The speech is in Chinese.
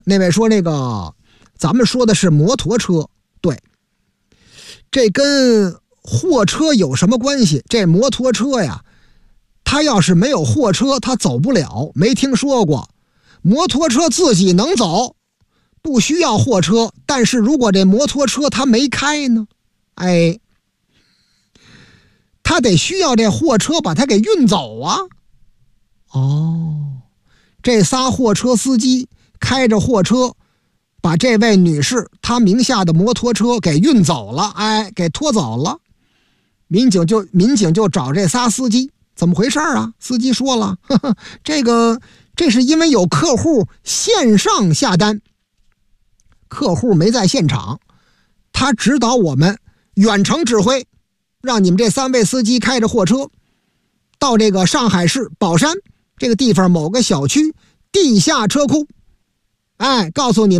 那位说那个咱们说的是摩托车，对，这跟货车有什么关系？这摩托车呀，它要是没有货车它走不了，没听说过。摩托车自己能走，不需要货车，但是如果这摩托车它没开呢，哎，它得需要这货车把它给运走啊。哦，这仨货车司机开着货车把这位女士她名下的摩托车给运走了，哎，给拖走了。民警就找这仨司机，怎么回事啊？司机说了，呵呵，这是因为有客户线上下单，客户没在现场，他指导我们远程指挥，让你们这3位司机开着货车到这个上海市宝山这个地方某个小区地下车库，哎，告诉你们